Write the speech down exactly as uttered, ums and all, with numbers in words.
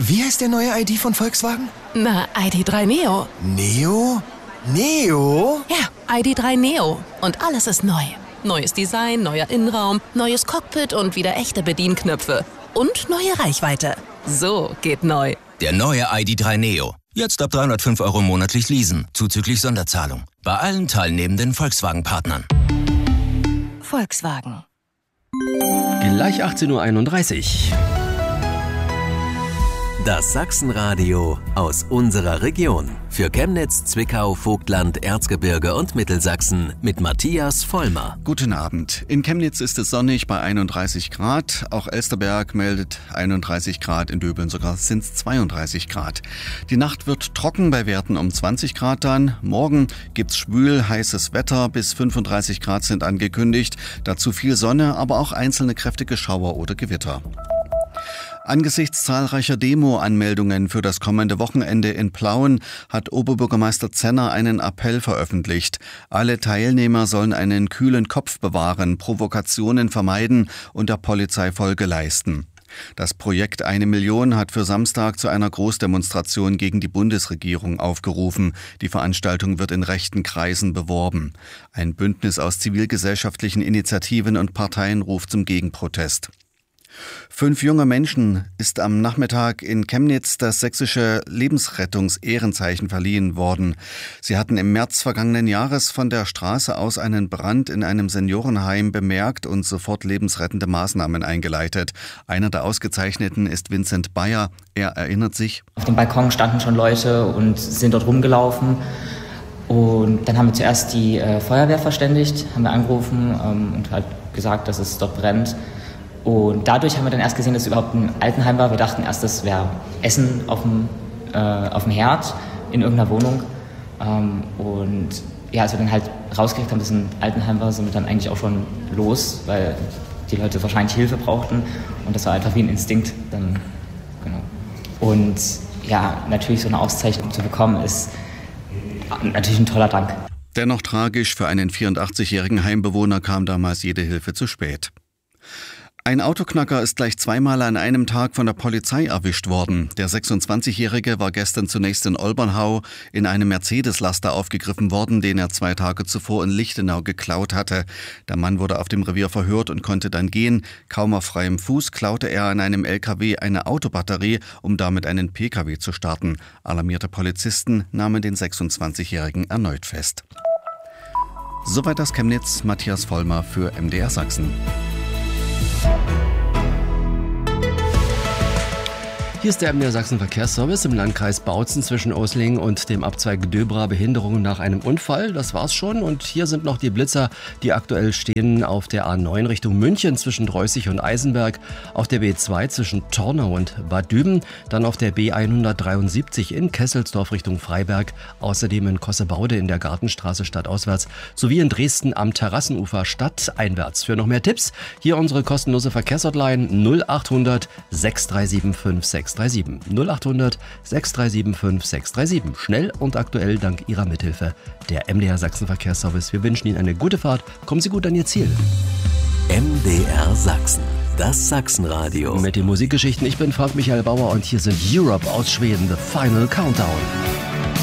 Wie heißt der neue I D von Volkswagen? Na, I D drei Neo. Neo? Neo? Ja, I D drei Neo. Und alles ist neu. Neues Design, neuer Innenraum, neues Cockpit und wieder echte Bedienknöpfe. Und neue Reichweite. So geht neu. Der neue I D drei Neo. Jetzt ab dreihundertfünf Euro monatlich leasen, zuzüglich Sonderzahlung. Bei allen teilnehmenden Volkswagen-Partnern. Volkswagen. Gleich achtzehn Uhr einunddreißig. Das Sachsenradio aus unserer Region. Für Chemnitz, Zwickau, Vogtland, Erzgebirge und Mittelsachsen mit Matthias Vollmer. Guten Abend. In Chemnitz ist es sonnig bei einunddreißig Grad. Auch Elsterberg meldet einunddreißig Grad, in Döbeln sogar sind es zweiunddreißig Grad. Die Nacht wird trocken bei Werten um zwanzig Grad dann. Morgen gibt's schwül, heißes Wetter, bis fünfunddreißig Grad sind angekündigt. Dazu viel Sonne, aber auch einzelne kräftige Schauer oder Gewitter. Angesichts zahlreicher Demo-Anmeldungen für das kommende Wochenende in Plauen hat Oberbürgermeister Zenner einen Appell veröffentlicht. Alle Teilnehmer sollen einen kühlen Kopf bewahren, Provokationen vermeiden und der Polizei Folge leisten. Das Projekt Eine Million hat für Samstag zu einer Großdemonstration gegen die Bundesregierung aufgerufen. Die Veranstaltung wird in rechten Kreisen beworben. Ein Bündnis aus zivilgesellschaftlichen Initiativen und Parteien ruft zum Gegenprotest. Fünf junge Menschen ist am Nachmittag in Chemnitz das sächsische Lebensrettungs-Ehrenzeichen verliehen worden. Sie hatten im März vergangenen Jahres von der Straße aus einen Brand in einem Seniorenheim bemerkt und sofort lebensrettende Maßnahmen eingeleitet. Einer der Ausgezeichneten ist Vincent Bayer. Er erinnert sich: Auf dem Balkon standen schon Leute und sind dort rumgelaufen. Und dann haben wir zuerst die äh, Feuerwehr verständigt, haben wir angerufen ähm, und halt gesagt, dass es dort brennt. Und dadurch haben wir dann erst gesehen, dass es überhaupt ein Altenheim war. Wir dachten erst, das wäre Essen auf dem, äh, auf dem Herd in irgendeiner Wohnung. Ähm, und ja, als wir dann halt rausgekriegt haben, dass es ein Altenheim war, sind wir dann eigentlich auch schon los, weil die Leute wahrscheinlich Hilfe brauchten. Und das war einfach wie ein Instinkt. Dann, genau. Und ja, natürlich so eine Auszeichnung zu bekommen, ist natürlich ein toller Dank. Dennoch tragisch, für einen vierundachtzigjährigen Heimbewohner kam damals jede Hilfe zu spät. Ein Autoknacker ist gleich zweimal an einem Tag von der Polizei erwischt worden. Der sechsundzwanzigjährige war gestern zunächst in Olbernhau in einem Mercedes-Laster aufgegriffen worden, den er zwei Tage zuvor in Lichtenau geklaut hatte. Der Mann wurde auf dem Revier verhört und konnte dann gehen. Kaum auf freiem Fuß klaute er an einem L K W eine Autobatterie, um damit einen P K W zu starten. Alarmierte Polizisten nahmen den sechsundzwanzigjährigen erneut fest. Soweit aus Chemnitz, Matthias Vollmer für M D R Sachsen. Hier ist der M D R Sachsen Verkehrsservice im Landkreis Bautzen zwischen Oslingen und dem Abzweig Döbra. Behinderungen nach einem Unfall, das war's schon. Und hier sind noch die Blitzer, die aktuell stehen auf der A neun Richtung München zwischen Dreußig und Eisenberg, auf der B zwei zwischen Tornau und Bad Düben, dann auf der B hundertdreiundsiebzig in Kesselsdorf Richtung Freiberg, außerdem in Kossebaude in der Gartenstraße stadtauswärts sowie in Dresden am Terrassenufer stadteinwärts. Für noch mehr Tipps hier unsere kostenlose Verkehrshotline null achthundert sechs drei sieben fünf sechs drei sieben. null achthundert sechs drei sieben fünf sechs drei sieben. Schnell und aktuell dank Ihrer Mithilfe. Der M D R Sachsen Verkehrsservice. Wir wünschen Ihnen eine gute Fahrt. Kommen Sie gut an Ihr Ziel. M D R Sachsen. Das Sachsenradio. Mit den Musikgeschichten. Ich bin Frank Michael Bauer und hier sind Europe aus Schweden. The Final Countdown.